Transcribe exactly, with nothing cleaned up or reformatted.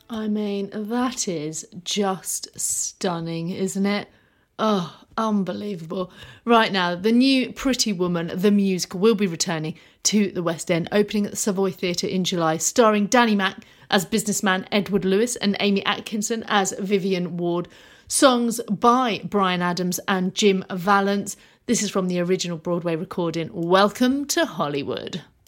I mean, that is just stunning, isn't it? Oh, unbelievable. Right now, the new Pretty Woman, the musical, will be returning to the West End, opening at the Savoy Theatre in July, starring Danny Mac as businessman Edward Lewis and Amy Atkinson as Vivian Ward. Songs by Bryan Adams and Jim Vallance. This is from the original Broadway recording, Welcome to Hollywood.